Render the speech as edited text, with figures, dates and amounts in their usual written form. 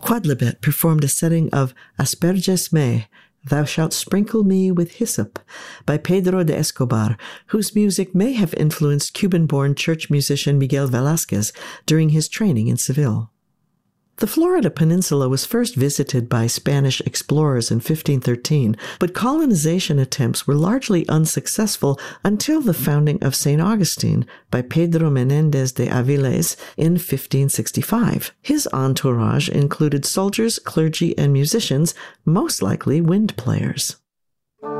Quadlibet performed a setting of Asperges me, Thou Shalt Sprinkle Me with Hyssop, by Pedro de Escobar, whose music may have influenced Cuban-born church musician Miguel Velázquez during his training in Seville. The Florida Peninsula was first visited by Spanish explorers in 1513, but colonization attempts were largely unsuccessful until the founding of St. Augustine by Pedro Menéndez de Avilés in 1565. His entourage included soldiers, clergy, and musicians, most likely wind players.